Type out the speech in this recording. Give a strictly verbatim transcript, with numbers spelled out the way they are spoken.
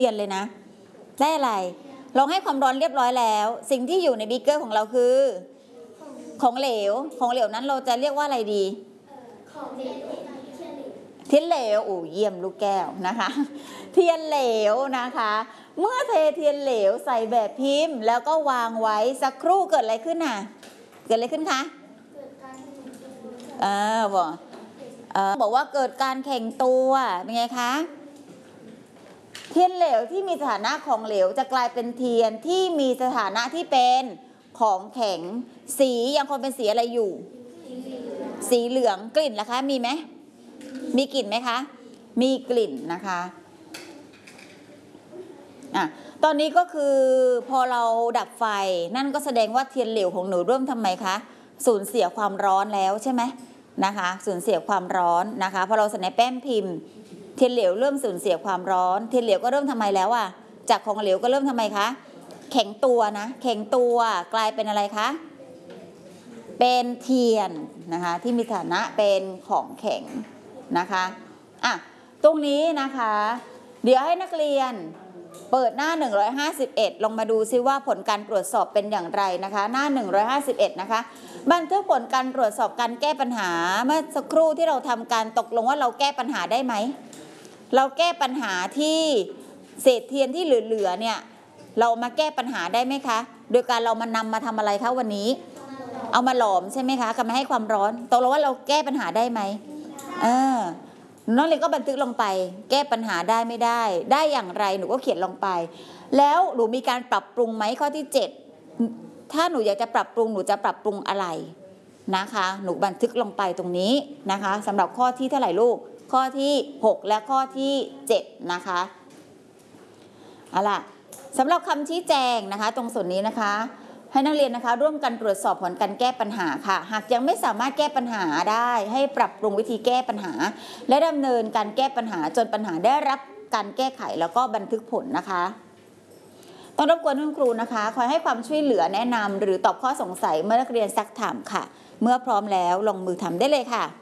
เรียนเลยนะได้อะไรลองให้ความร้อนเรียบร้อยแล้วสิ่งที่อยู่ในบีเกอร์ของเราคือของเหลวของเหลวนั้นเราจะเรียกว่าอะไรดีเทียนเหลวโอ้เยี่ยมลูกแก้วนะคะเทียนเหลวนะคะเมื่อเทเทียนเหลวใส่แบบพิมพ์แล้วก็วางไว้สักครู่เกิดอะไรขึ้นน่ะเกิดอะไรขึ้นคะอ่าบอกบอกว่าเกิดการแข็งตัวเป็นไงคะเทียนเหลวที่มีสถานะของเหลวจะกลายเป็นเทียนที่มีสถานะที่เป็นของแข็งสียังคงเป็นสีอะไรอยู่สีเหลืองกลิ่นล่ะคะมีไหมมีกลิ่นไหมคะมีกลิ่นนะคะอ่ะตอนนี้ก็คือพอเราดับไฟนั่นก็แสดงว่าเทียนเหลวของหนูเริ่มทำไมคะสูญเสียความร้อนแล้วใช่ไหมนะคะสูญเสียความร้อนนะคะพอเราใส่ในแป้นพิมพ์เทียนเหลวเริ่มสูญเสียความร้อนเทียนเหลวก็เริ่มทำไมแล้วอ่ะจากของเหลวก็เริ่มทำไมคะแข็งตัวนะแข็งตัวกลายเป็นอะไรคะเป็นเทียนนะคะที่มีฐานะเป็นของแข็งนะคะอ่ะตรงนี้นะคะเดี๋ยวให้นักเรียนเปิดหน้าหนึ่งร้อยห้าสิบเอ็ดลองมาดูซิว่าผลการตรวจสอบเป็นอย่างไรนะคะหน้าหนึ่งร้อยห้าสิบเอ็ดนะคะบันทึกผลการตรวจสอบการแก้ปัญหาเมื่อสักครู่ที่เราทำการตกลงว่าเราแก้ปัญหาได้ไหมเราแก้ปัญหาที่เศษเทียนที่เหลือๆเนี่ยเรามาแก้ปัญหาได้ไหมคะโดยการเรามานำมาทำอะไรคะวันนี้เอามาหลอมใช่ไหมคะกับมาให้ความร้อนตกลงว่าเราแก้ปัญหาได้ไหมเออน้องเรียนก็บันทึกลงไปแก้ปัญหาได้ไม่ได้ได้อย่างไรหนูก็เขียนลงไปแล้วหนูมีการปรับปรุงไหมข้อที่เจ็ดถ้าหนูอยากจะปรับปรุงหนูจะปรับปรุงอะไรนะคะหนูบันทึกลงไปตรงนี้นะคะสำหรับข้อที่เท่าไหร่ลูกข้อที่หกและข้อที่เจ็ดนะคะเอาล่ะสำหรับคำชี้แจงนะคะตรงส่วนนี้นะคะให้นักเรียนนะคะร่วมกันตรวจสอบผลการแก้ปัญหาค่ะหากยังไม่สามารถแก้ปัญหาได้ให้ปรับปรุงวิธีแก้ปัญหาและดำเนินการแก้ปัญหาจนปัญหาได้รับการแก้ไขแล้วก็บันทึกผลนะคะต้องรบกวนคุณครูนะคะคอยให้ความช่วยเหลือแนะนำหรือตอบข้อสงสัยเมื่อนักเรียนซักถามค่ะเมื่อพร้อมแล้วลงมือทำได้เลยค่ะ